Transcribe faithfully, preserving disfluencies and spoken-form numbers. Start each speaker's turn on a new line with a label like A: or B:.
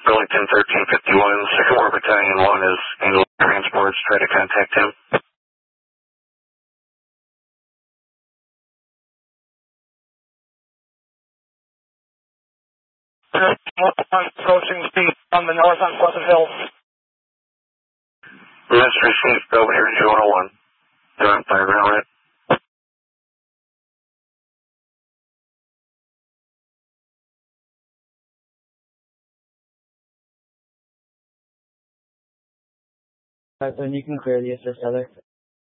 A: Burlington thirteen fifty-one, Sycamore Battalion one is handling transports. Try to contact him.
B: Approaching speed on the north on Pleasant Hill.
A: Missed received, Belvedere two one oh one. Doing fire ground right.
C: Alright, then you can clear the assist other.